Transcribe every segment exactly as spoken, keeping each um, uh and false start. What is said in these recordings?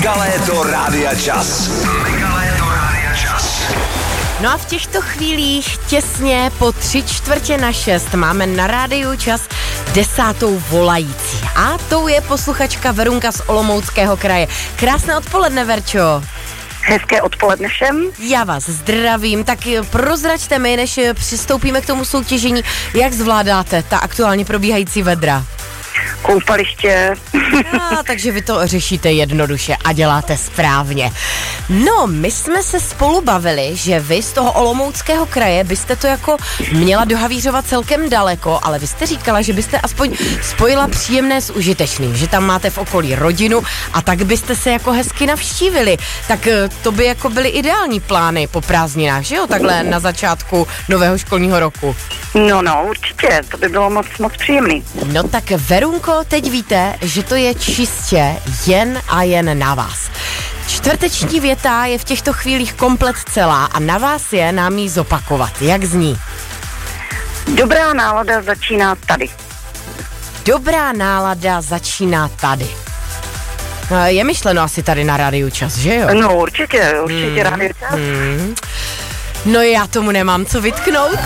Megaléto Rádia Čas. Megaléto Rádia Čas. No a v těchto chvílích těsně po tři čtvrtě na šest máme na rádiu Čas desátou volající. A tou je posluchačka Verunka z Olomouckého kraje. Krásné odpoledne, Verčo. Hezké odpoledne všem. Já vás zdravím, tak prozraďte mi, než přistoupíme k tomu soutěžení, jak zvládáte ta aktuálně probíhající vedra. Koupaliště. A, takže vy to řešíte jednoduše a děláte správně. No, my jsme se spolu bavili, že vy z toho Olomouckého kraje byste to jako měla dohavířovat celkem daleko, ale vy jste říkala, že byste aspoň spojila příjemné s užitečným, že tam máte v okolí rodinu a tak byste se jako hezky navštívili. Tak to by jako byly ideální plány po prázdninách, že jo? Takhle na začátku nového školního roku. No, no, určitě, to by bylo moc, moc příjemný. No tak Verunko, teď víte, že to je čistě jen a jen na vás. Čtvrteční věta je v těchto chvílích komplet celá a na vás je nám ji zopakovat. Jak zní? Dobrá nálada začíná tady. Dobrá nálada začíná tady. Je myšleno asi tady na rádiu Čas, že jo? No určitě, určitě hmm. rádio Čas. Hmm. No já tomu nemám co vytknout.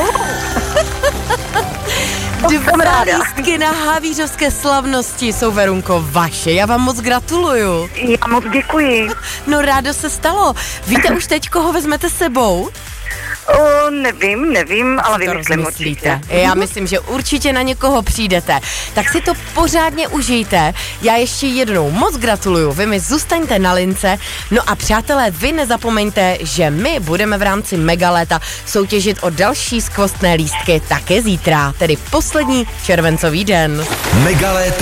Dva lístky na havířovské slavnosti jsou, Verunko, vaše. Já vám moc gratuluju. Já moc děkuji. No rádo se stalo. Víte už teď, koho vezmete sebou? O, nevím, nevím, ale vymyslím určitě. Já myslím, že určitě na někoho přijdete. Tak si to pořádně užijte. Já ještě jednou moc gratuluju. Vy mi zůstaňte na lince. No a přátelé, vy nezapomeňte, že my budeme v rámci Megaléta soutěžit o další skvostné lístky také zítra, tedy poslední červencový den. Megaléto